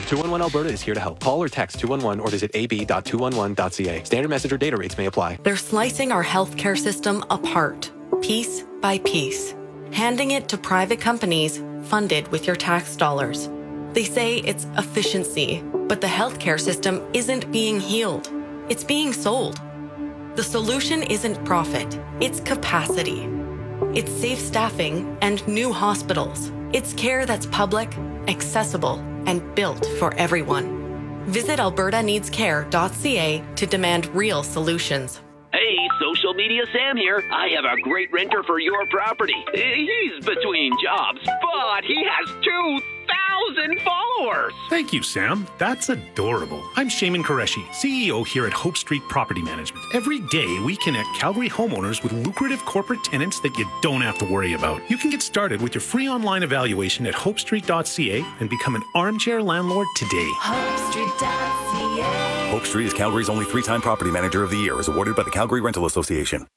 211 Alberta is here to help. Call or text 211 or visit ab.211.ca. Standard message or data rates may apply. They're slicing our healthcare system apart, piece by piece, handing it to private companies funded with your tax dollars. They say it's efficiency, but the healthcare system isn't being healed. It's being sold. The solution isn't profit, it's capacity. It's safe staffing and new hospitals. It's care that's public, accessible, and built for everyone. Visit albertaneedscare.ca to demand real solutions. Hey, Social Media Sam here. I have a great renter for your property. He's between jobs, but he has 2,000 followers. Thank you, Sam. That's adorable. I'm Shaman Qureshi, CEO here at Hope Street Property Management. Every day, we connect Calgary homeowners with lucrative corporate tenants that you don't have to worry about. You can get started with your free online evaluation at hopestreet.ca and become an armchair landlord today. HopeStreet.ca. Hope Street is Calgary's only 3-time Property Manager of the Year, as awarded by the Calgary Rental Association.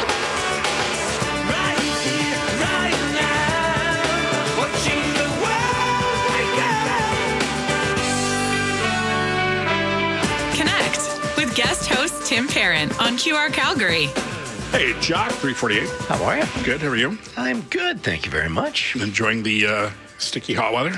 Guest host Tim Parent on QR Calgary. Hey, Jock, 348. How are you? Good, how are you? I'm good, thank you very much. Enjoying the sticky hot weather?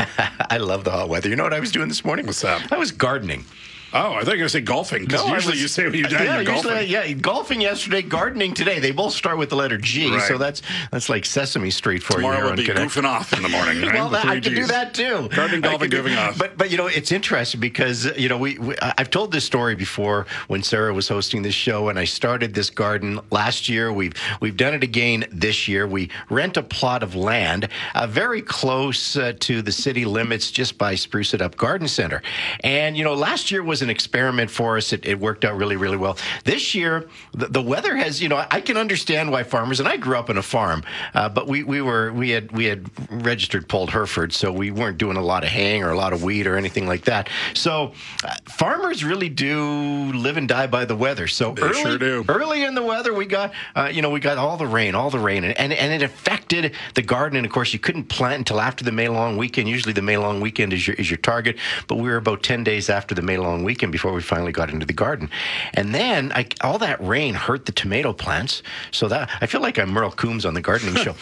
I love the hot weather. You know what I was doing this morning? What's that? I was gardening. Oh, I thought you were going to say golfing, because usually you say when you're done, you're golfing. Golfing yesterday, gardening today. They both start with the letter G, so that's like Sesame Street for Tomorrow you. Tomorrow will be goofing off in the morning, right? Well, I can do that too. Gardening, golfing, goofing off. But you know, it's interesting because, you know, I've told this story before when Sarah was hosting this show, and I started this garden last year. We've done it again this year. We rent a plot of land very close to the city limits just by Spruce It Up Garden Center. And, you know, last year was an experiment for us. It worked out really, really well. This year, the weather has, you know, I can understand why farmers, and I grew up in a farm, but we had registered Polled Hereford, so we weren't doing a lot of haying or a lot of wheat or anything like that. So farmers really do live and die by the weather. So early in the weather, we got all the rain, and it affected the garden. And of course, you couldn't plant until after the May long weekend. Usually, the May long weekend is your target, but we were about 10 days after the May long weekend before we finally got into the garden. And then all that rain hurt the tomato plants. So that I feel like I'm Merle Coombs on the gardening show.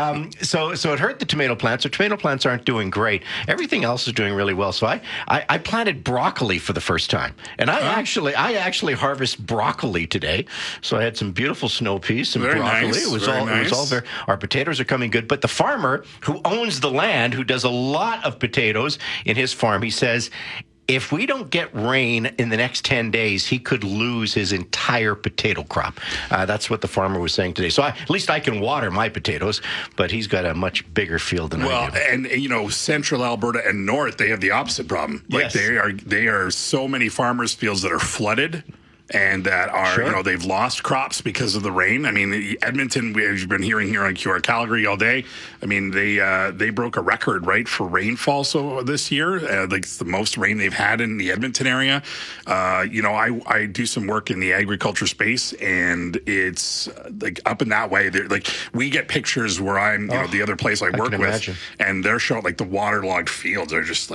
So it hurt the tomato plants. So tomato plants aren't doing great. Everything else is doing really well. So I planted broccoli for the first time, and I actually harvest broccoli today. So I had some beautiful snow peas, some broccoli. Nice. It was all very. Our potatoes are coming good. But the farmer who owns the land, who does a lot of potatoes in his farm, he says, if we don't get rain in the next 10 days, he could lose his entire potato crop. That's what the farmer was saying today. So at least I can water my potatoes, but he's got a much bigger field than I do. Well, and you know, central Alberta and north, they have the opposite problem. Like they are so many farmers' fields that are flooded. And that are, you know, they've lost crops because of the rain. I mean, Edmonton, we've been hearing here on QR Calgary all day. I mean, they broke a record, right, for rainfall this year. Like it's the most rain they've had in the Edmonton area. You know, I do some work in the agriculture space, and it's like up in that way. Like we get pictures where I'm, you know, the other place I work with, and they're showing like the waterlogged fields are just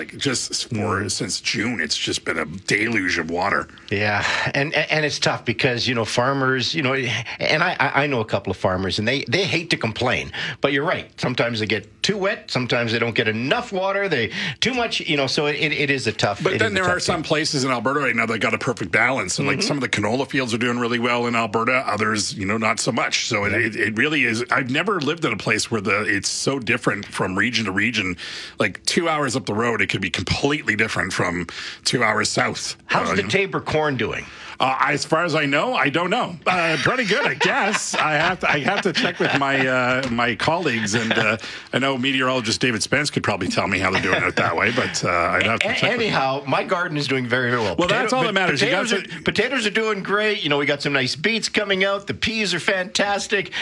since June, it's just been a deluge of water. Yeah, and it's tough because, you know, farmers, you know, and I know a couple of farmers, and they hate to complain, but you're right. Sometimes they get too wet. Sometimes they don't get enough water. They too much, you know, so it is a tough. But then there are some places in Alberta right now that got a perfect balance. And like some of the canola fields are doing really well in Alberta. Others, you know, not so much. So it really is. I've never lived in a place where it's so different from region to region. Like 2 hours up the road, it could be completely different from 2 hours south. How's the Tabor corn doing? As far as I know, I don't know. Pretty good, I guess. I have to check with my colleagues, and I know meteorologist David Spence could probably tell me how they're doing it that way. But I'd have to check. Anyhow, my garden is doing very, very well. Well, that's all that matters. Potatoes are doing great. You know, we got some nice beets coming out. The peas are fantastic.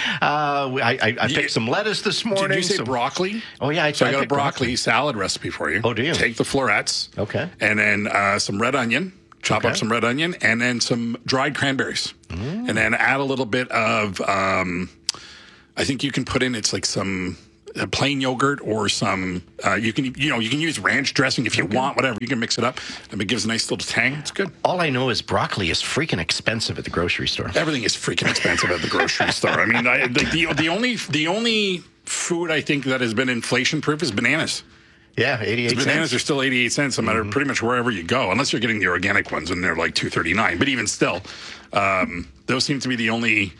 I picked some lettuce this morning. Did you say broccoli? Oh yeah, I got a broccoli salad recipe for you. Oh, do you? Take the florets. Okay. And then some red onion. Chop up some red onion and then some dried cranberries. And then add a little bit of, I think you can put in, it's like some plain yogurt or some. You can use ranch dressing if you want, whatever. You can mix it up, and it gives a nice little tang. It's good. All I know is broccoli is freaking expensive at the grocery store. Everything is freaking expensive at the grocery store. I mean, the only food I think that has been inflation proof is bananas. Yeah, 88 cents. Bananas are still 88 cents no matter pretty much wherever you go, unless you're getting the organic ones, and they're like $2.39. But even still, those seem to be the only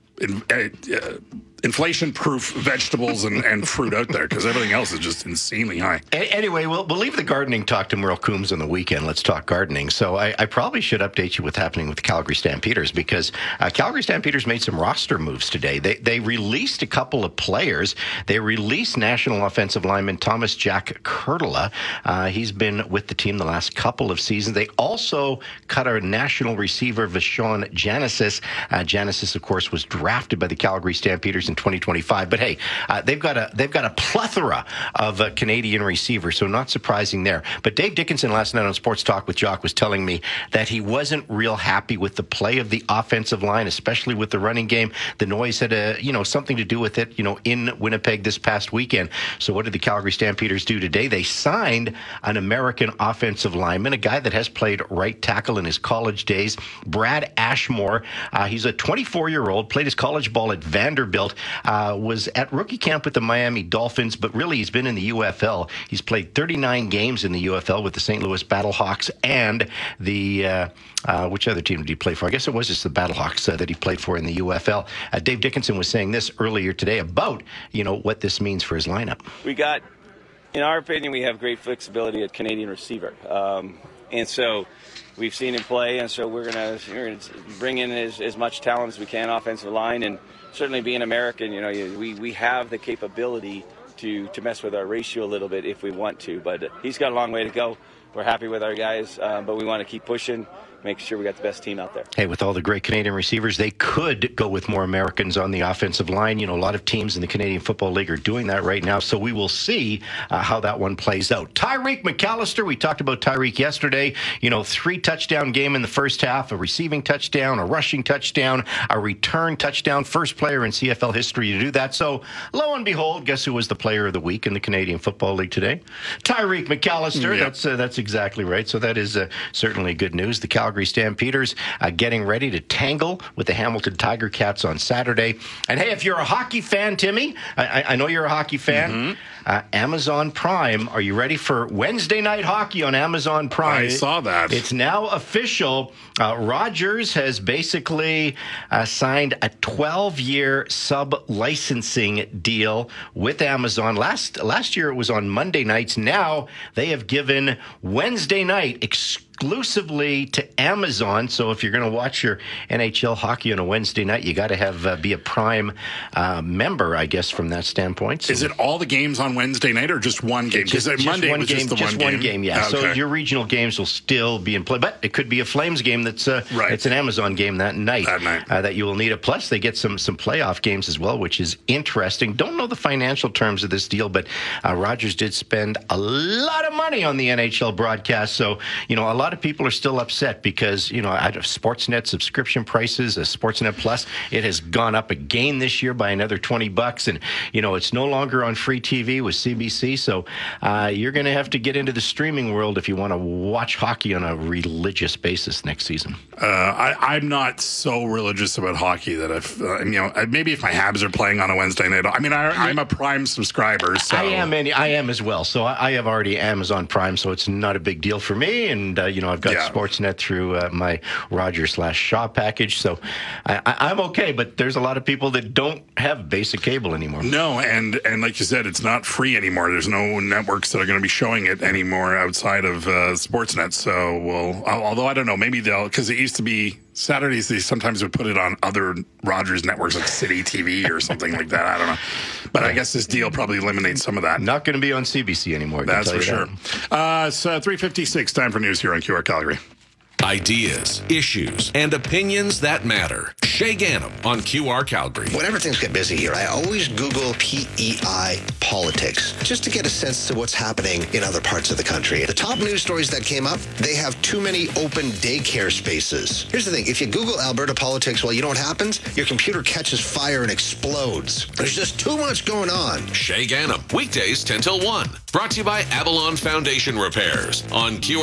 inflation-proof vegetables and fruit out there, because everything else is just insanely high. Anyway, we'll leave the gardening talk to Merle Coombs on the weekend. Let's talk gardening. So I probably should update you what's happening with the Calgary Stampeders, because Calgary Stampeders made some roster moves today. They released a couple of players. They released national offensive lineman Thomas Jack Kurtula. He's been with the team the last couple of seasons. They also cut our national receiver, Vashon Janesis. Janesis, of course, was drafted by the Calgary Stampeders in 2025. But hey, they've got a plethora of Canadian receivers, so not surprising there. But Dave Dickinson last night on Sports Talk with Jock was telling me that he wasn't real happy with the play of the offensive line, especially with the running game. The noise had something to do with it, in Winnipeg this past weekend. So what did the Calgary Stampeders do today? They signed an American offensive lineman, a guy that has played right tackle in his college days, Brad Ashmore. He's a 24-year-old, played his college ball at Vanderbilt, was at rookie camp with the Miami Dolphins, but really he's been in the UFL. He's played 39 games in the UFL with the St. Louis Battlehawks and the, which other team did he play for? I guess it was just the Battlehawks that he played for in the UFL. Dave Dickinson was saying this earlier today about, what this means for his lineup. We got, in our opinion, we have great flexibility at Canadian receiver. And so we've seen him play, and so we're gonna bring in as much talent as we can, offensive line, and certainly being American, we have the capability to mess with our ratio a little bit if we want to. But he's got a long way to go. We're happy with our guys, but we want to keep pushing, make sure we got the best team out there. Hey, with all the great Canadian receivers, they could go with more Americans on the offensive line. A lot of teams in the Canadian Football League are doing that right now, so we will see how that one plays out. Tyreek McAllister, we talked about Tyreek yesterday. 3-touchdown game in the first half, a receiving touchdown, a rushing touchdown, a return touchdown, first player in CFL history to do that. So, lo and behold, guess who was the player of the week in the Canadian Football League today? Tyreek McAllister. Yep. That's exactly right. So that is certainly good news. The Calgary Stampeders getting ready to tangle with the Hamilton Tiger Cats on Saturday. And hey, if you're a hockey fan, Timmy, I know you're a hockey fan. Amazon Prime, are you ready for Wednesday night hockey on Amazon Prime? I saw that. It's now official. Rogers has basically signed a 12-year sub-licensing deal with Amazon. Last year it was on Monday nights. Now they have given Wednesday night exclusively to Amazon. So if you're going to watch your NHL hockey on a Wednesday night, you got to be a Prime member, I guess, from that standpoint. So is it all the games on Wednesday night or just one game? Because Monday was just the one game. Yeah. Okay. So your regional games will still be in play, but it could be a Flames game that's it's an Amazon game that night. That you will need it. Plus, they get some playoff games as well, which is interesting. Don't know the financial terms of this deal, but Rogers did spend a lot of money on the NHL broadcast. So, a lot of people are still upset because, out of Sportsnet subscription prices, Sportsnet Plus, it has gone up again this year by another $20. And, it's no longer on free TV with CBC. So you're going to have to get into the streaming world if you want to watch hockey on a religious basis next season. I'm not so religious about hockey that maybe if my Habs are playing on a Wednesday night. I mean, I'm a Prime subscriber. So. I am as well. So I have already Amazon Prime, so it's not a big deal for me. And, I've got Sportsnet through my Rogers/Shaw package. So I'm okay, but there's a lot of people that don't have basic cable anymore. No, and like you said, it's not free anymore. There's no networks that are going to be showing it anymore outside of Sportsnet. So, although I don't know, maybe because it used to be Saturdays, they sometimes would put it on other Rogers networks like City TV or something like that. I don't know. But I guess this deal probably eliminates some of that. Not going to be on CBC anymore. That's for sure. So 3:56, time for news here on QR Calgary. Ideas, issues, and opinions that matter. Shay Ganem on QR Calgary. Whenever things get busy here, I always Google PEI politics just to get a sense to what's happening in other parts of the country. The top news stories that came up, they have too many open daycare spaces. Here's the thing. If you Google Alberta politics, well, you know what happens? Your computer catches fire and explodes. There's just too much going on. Shay Ganem, weekdays 10 till 1. Brought to you by Avalon Foundation Repairs on QR